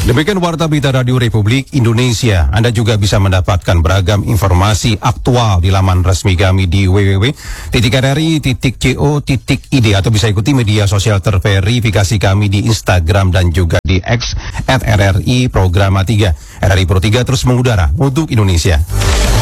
Demikian Warta Berita Radio Republik Indonesia. Anda juga bisa mendapatkan beragam informasi aktual di laman resmi kami di www.rri.co.id atau bisa ikuti media sosial terverifikasi kami di Instagram dan juga di X @RRI Programa 3. RRI Pro 3 terus mengudara untuk Indonesia.